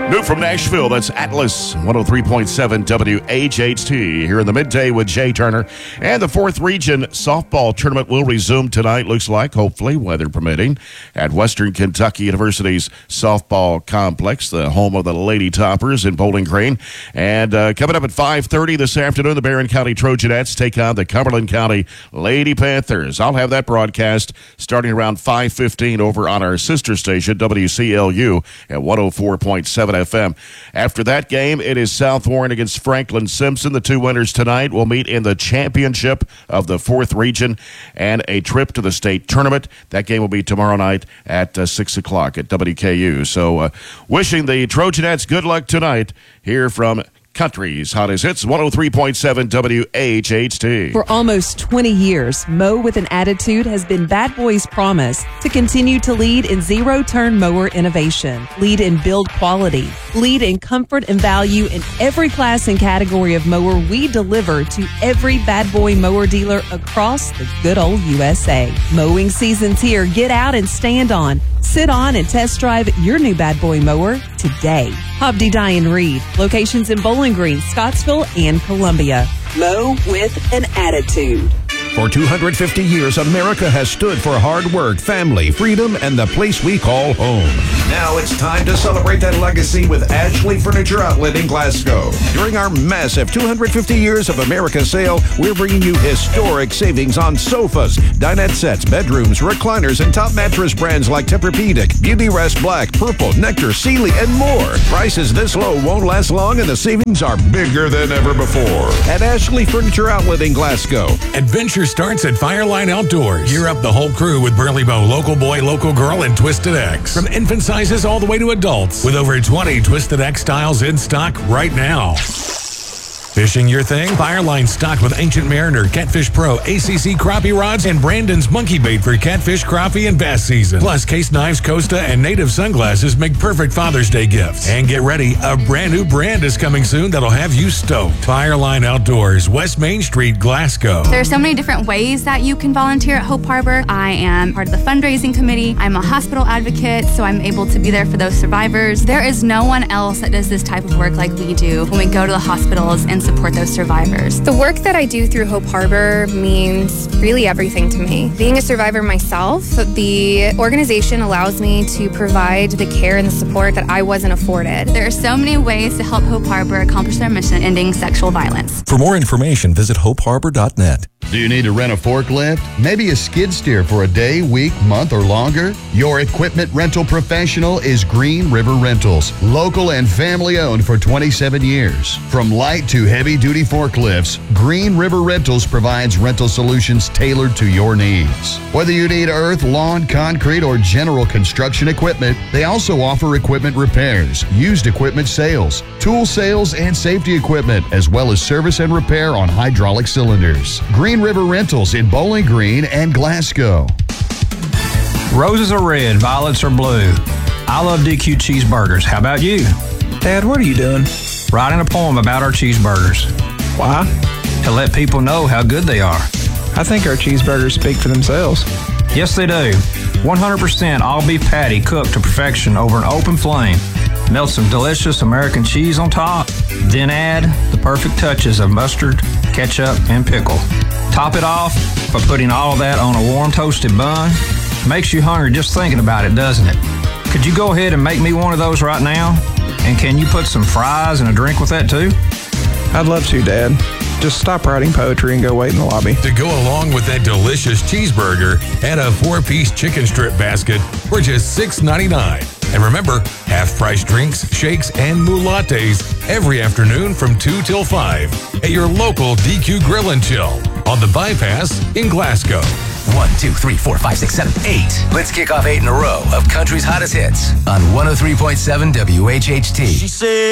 New from Nashville, that's Atlas 103.7 WHHT here in the midday with Jay Turner. And the 4th Region softball tournament will resume tonight, looks like, hopefully, weather permitting, at Western Kentucky University's softball complex, the home of the Lady Toppers in Bowling Green. And coming up at 5:30 this afternoon, the Barron County Trojanettes take on the Cumberland County Lady Panthers. I'll have that broadcast starting around 5:15 over on our sister station, WCLU, at 104.7 FM. After that game, it is South Warren against Franklin Simpson. The two winners tonight will meet in the championship of the 4th Region and a trip to the state tournament. That game will be tomorrow night at 6 o'clock at WKU. So wishing the Trojanettes good luck tonight here from Country's Hottest Hits, 103.7 WHHT. For almost 20 years, Mow with an Attitude has been Bad Boy's promise to continue to lead in zero-turn mower innovation, lead in build quality, lead in comfort and value in every class and category of mower we deliver to every Bad Boy mower dealer across the good old USA. Mowing season's here. Get out and stand on, sit on, and test drive your new Bad Boy mower today. Hobdy Dye & Reed, locations in Bowling Green, Scottsville, and Columbia. Mow with an Attitude. For 250 years, America has stood for hard work, family, freedom, and the place we call home. Now it's time to celebrate that legacy with Ashley Furniture Outlet in Glasgow. During our massive 250 Years of America sale, we're bringing you historic savings on sofas, dinette sets, bedrooms, recliners, and top mattress brands like Tempur-Pedic, Beauty Rest Black, Purple, Nectar, Sealy, and more. Prices this low won't last long, and the savings are bigger than ever before. At Ashley Furniture Outlet in Glasgow. Adventure starts at Fireline Outdoors. Gear up the whole crew with Burley Bow, Local Boy, Local Girl, and Twisted X. From infant sizes all the way to adults, with over 20 Twisted X styles in stock right now. Fishing your thing? Fireline stocked with Ancient Mariner, Catfish Pro, ACC crappie rods, and Brandon's Monkey Bait for catfish, crappie, and bass season. Plus, case knives, Costa, and native sunglasses make perfect Father's Day gifts. And get ready, a brand new brand is coming soon that'll have you stoked. Fireline Outdoors, West Main Street, Glasgow. There are so many different ways that you can volunteer at Hope Harbor. I am part of the fundraising committee. I'm a hospital advocate, so I'm able to be there for those survivors. There is no one else that does this type of work like we do when we go to the hospitals and support those survivors. The work that I do through Hope Harbor means really everything to me. Being a survivor myself, the organization allows me to provide the care and the support that I wasn't afforded. There are so many ways to help Hope Harbor accomplish their mission, ending sexual violence. For more information, visit hopeharbor.net. Do you need to rent a forklift? Maybe a skid steer for a day, week, month, or longer? Your equipment rental professional is Green River Rentals. Local and family owned for 27 years. From light to heavy duty forklifts, Green River Rentals provides rental solutions tailored to your needs. Whether you need earth, lawn, concrete, or general construction equipment, they also offer equipment repairs, used equipment sales, tool sales, and safety equipment, as well as service and repair on hydraulic cylinders. Green River Rentals in Bowling Green and Glasgow. Roses are red, violets are blue. I love DQ cheeseburgers. How about you? Dad, what are you doing? Writing a poem about our cheeseburgers. Why? To let people know how good they are. I think our cheeseburgers speak for themselves. Yes, they do. 100% all beef patty cooked to perfection over an open flame. Melt some delicious American cheese on top. Then add the perfect touches of mustard, ketchup, and pickle. Top it off by putting all of that on a warm toasted bun. Makes you hungry just thinking about it, doesn't it? Could you go ahead and make me one of those right now? And can you put some fries and a drink with that too? I'd love to, Dad. Just stop writing poetry and go wait in the lobby. To go along with that delicious cheeseburger, add a 4-piece chicken strip basket for just $6.99. And remember, half-price drinks, shakes, and moo lattes every afternoon from 2 till 5 at your local DQ Grill and Chill on the Bypass in Glasgow. 1, 2, 3, 4, 5, 6, 7, 8. Let's kick off 8 in a row of country's hottest hits on 103.7 WHHT. She said